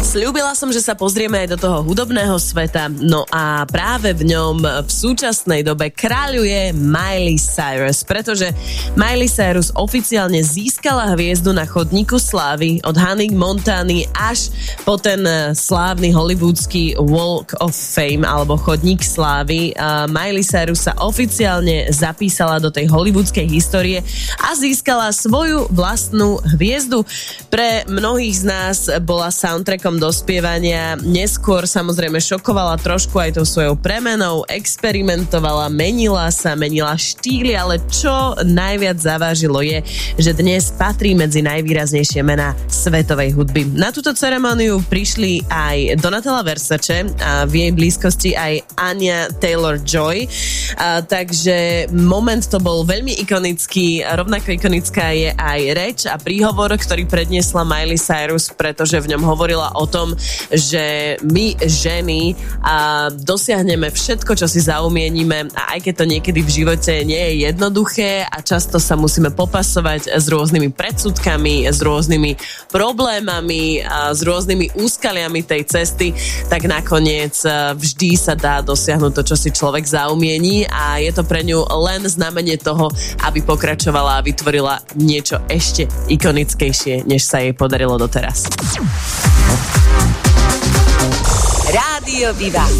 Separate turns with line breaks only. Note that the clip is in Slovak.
Sľúbila som, že sa pozrieme aj do toho hudobného sveta, no a práve v ňom v súčasnej dobe kráľuje Miley Cyrus, pretože Miley Cyrus oficiálne získala hviezdu na chodníku slávy od Hannah Montany až po ten slávny hollywoodský Walk of Fame alebo chodník slávy. Miley Cyrus sa oficiálne zapísala do tej hollywoodskej histórie a získala svoju vlastnú hviezdu. Pre mnohých z nás bola soundtrackom dospievania, neskôr samozrejme šokovala trošku aj tou svojou premenou, experimentovala, menila štýly, ale čo najviac zavážilo je, že dnes patrí medzi najvýraznejšie mená svetovej hudby. Na túto ceremóniu prišli aj Donatella Versace a v jej blízkosti aj Anya Taylor-Joy, takže moment to bol veľmi ikonický, rovnako ikonická je aj reč a príhovor, ktorý predniesla Miley Cyrus, pretože v ňom hovorila o tom, že my ženy dosiahneme všetko, čo si zaumienime, a aj keď to niekedy v živote nie je jednoduché a často sa musíme popasovať s rôznymi predsudkami, s rôznymi problémami, s rôznymi úskaliami tej cesty, tak nakoniec vždy sa dá dosiahnuť to, čo si človek zaumiení, a je to pre ňu len znamenie toho, aby pokračovala a vytvorila niečo ešte ikonickejšie, než sa jej podarilo doteraz.
Rádio Viva.